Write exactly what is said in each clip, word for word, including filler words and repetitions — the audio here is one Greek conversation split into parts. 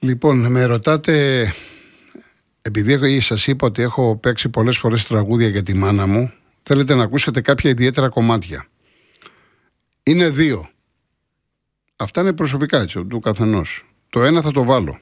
Λοιπόν, με ρωτάτε, επειδή σας είπα ότι έχω παίξει πολλές φορές τραγούδια για τη μάνα μου, θέλετε να ακούσετε κάποια ιδιαίτερα κομμάτια. Είναι δύο. Αυτά είναι προσωπικά, έτσι, του καθενός. Το ένα θα το βάλω.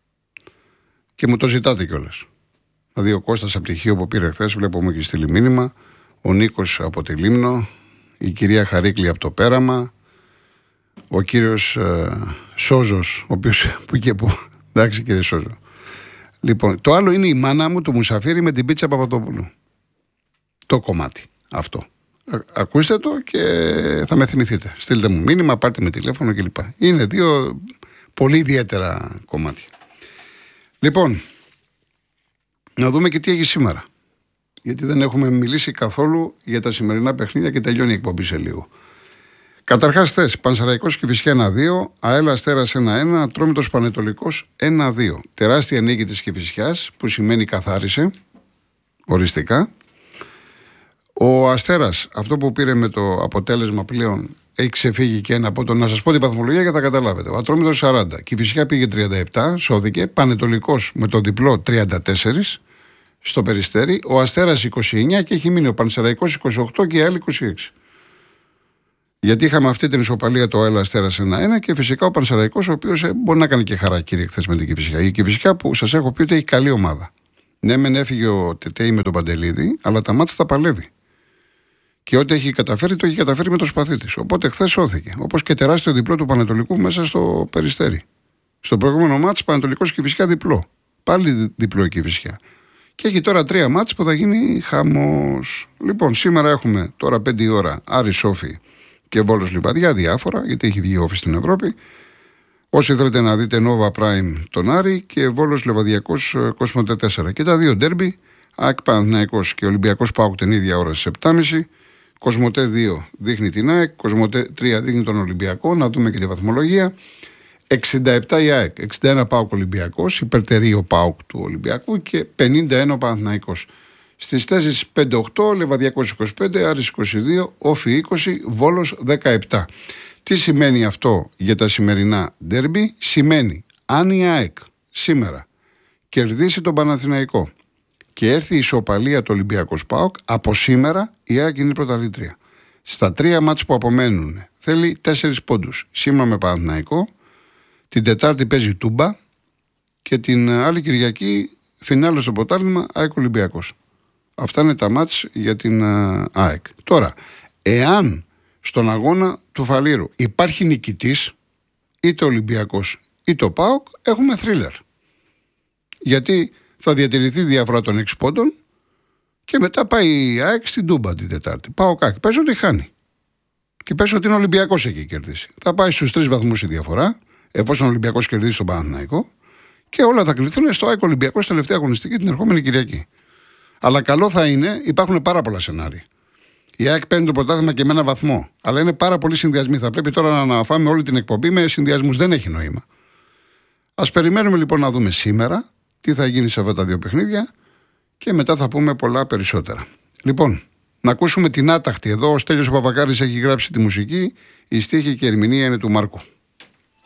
Και μου το ζητάτε κιόλας. Δηλαδή ο Κώστας από τη Χίο που πήρε χθες, βλέπω μου έχει στείλει μήνυμα. Ο Νίκος από τη Λίμνο. Η κυρία Χαρίκλη από το Πέραμα. Ο κύριος ε, Σόζος, ο οποίος που και που. Εντάξει κύριε Σόζο. Λοιπόν, το άλλο είναι η μάνα μου, το μουσαφίρι με την πίτσα Παπαδόπουλου. Το κομμάτι αυτό. Α, ακούστε το και θα με θυμηθείτε. Στείλτε μου μήνυμα, πάρτε με τηλέφωνο κλπ. Είναι δύο πολύ ιδιαίτερα κομμάτια. Λοιπόν, να δούμε και τι έχει σήμερα. Γιατί δεν έχουμε μιλήσει καθόλου για τα σημερινά παιχνίδια και τελειώνει η εκπομπή σε λίγο. Καταρχάς θες, Πανσεραϊκός Κηφισιά ένα δύο, ΑΕΛ Αστέρας ένα ένα, Ατρόμητος Πανετολικός ένα δύο. Τεράστια νίκη της Κηφισιάς, που σημαίνει καθάρισε, οριστικά. Ο Αστέρας, αυτό που πήρε με το αποτέλεσμα πλέον, έχει ξεφύγει και ένα από το. Να σας πω την βαθμολογία και θα καταλάβετε. Ο Ατρόμητος σαράντα, Κηφισιά πήγε τριάντα επτά, σώθηκε. Πανετολικός με το διπλό τριάντα τέσσερα στο Περιστέρι. Ο Αστέρας είκοσι εννιά και έχει μείνει ο Πανσεραϊκός είκοσι οκτώ και η ΑΕΛ είκοσι έξι. Γιατί είχαμε αυτή την ισοπαλία το ΑΕΛ Αστέρας ένα ένα και φυσικά ο Πανσεραϊκός, ο οποίος ε, μπορεί να κάνει και χαρακτήρι χθες με την Κηφισιά. Η Κηφισιά που σας έχω πει ότι έχει καλή ομάδα. Ναι, μεν έφυγε ο Τετέι με τον Παντελίδη, αλλά τα μάτς τα παλεύει. Και ό,τι έχει καταφέρει, το έχει καταφέρει με το σπαθί της. Οπότε χθες σώθηκε. Όπως και τεράστιο διπλό του Πανετολικού μέσα στο Περιστέρι. Στο προηγούμενο μάτς Πανετολικός Κηφισιά διπλό. Πάλι διπλό η Κηφισιά. Και έχει τώρα τρία μάτς που θα γίνει χαμός. Λοιπόν, σήμερα έχουμε τώρα πέντε η ώρα Άρη Σόφι και Βόλος Λιβαδιά, διάφορα, γιατί έχει βγει όφη στην Ευρώπη. Όσοι θέλετε να δείτε Nova Prime τον Άρη και Βόλος Λεβαδιακός Κοσμοτέ τέσσερα. Και τα δύο ντέρμπι, ΑΕΚ Παναθηναϊκός και Ολυμπιακός ΠΑΟΚ την ίδια ώρα στις επτά και μισή. Κοσμοτέ δύο δείχνει την ΑΕΚ, Κοσμοτέ τρία δείχνει τον Ολυμπιακό. Να δούμε και τη βαθμολογία. εξήντα επτά η ΑΕΚ, εξήντα ένα ΠΑΟΚ Ολυμπιακός, υπερτερεί ο ΠΑΟΚ του Ολυμπιακού και πενήντα ένα ο Παναθηναϊκός. Στις θέσεις πέντε οκτώ, Λεβαδιακός είκοσι πέντε, Άρης είκοσι δύο, Όφη είκοσι, Βόλος δεκαεπτά. Τι σημαίνει αυτό για τα σημερινά ντέρμπι? Σημαίνει αν η ΑΕΚ σήμερα κερδίσει τον Παναθηναϊκό και έρθει η ισοπαλία του Ολυμπιακός ΠΑΟΚ, από σήμερα η ΑΕΚ είναι πρωταθλήτρια. Στα τρία μάτς που απομένουν θέλει τέσσερις πόντους. Σήμερα με Παναθηναϊκό, την Τετάρτη παίζει Τούμπα και την άλλη Κυριακή φινάλε στο πρωτάθλημα ΑΕΚ Ολυμπιακός. Αυτά είναι τα μάτς για την ΑΕΚ. Τώρα, εάν στον αγώνα του Φαλήρου υπάρχει νικητής, είτε ο Ολυμπιακός είτε ο ΠΑΟΚ, έχουμε θρίλερ. Γιατί θα διατηρηθεί διαφορά των έξι πόντων και μετά πάει η ΑΕΚ στην Τούμπα την Τετάρτη. ΠΑΟΚ ΑΕΚ. Πες ότι χάνει. Και πες ότι είναι ο Ολυμπιακός έχει κερδίσει. Θα πάει στους τρεις βαθμούς η διαφορά, εφόσον ο Ολυμπιακός κερδίσει τον Παναθηναϊκό, και όλα θα κληθούν στο ΑΕΚ Ολυμπιακός τελευταία αγωνιστική την ερχόμενη Κυριακή. Αλλά καλό θα είναι, υπάρχουν πάρα πολλά σενάρια. Η ΑΕΚ παίρνει το πρωτάθλημα και με ένα βαθμό. Αλλά είναι πάρα πολλοί συνδυασμοί. Θα πρέπει τώρα να αναφάμε όλη την εκπομπή με συνδυασμούς. Δεν έχει νόημα. Ας περιμένουμε λοιπόν να δούμε σήμερα τι θα γίνει σε αυτά τα δύο παιχνίδια και μετά θα πούμε πολλά περισσότερα. Λοιπόν, να ακούσουμε την άταχτη εδώ. Ο Στέλιος ο Παπακάρης έχει γράψει τη μουσική. Η στίχη και η ερμηνεία είναι του Μάρκου.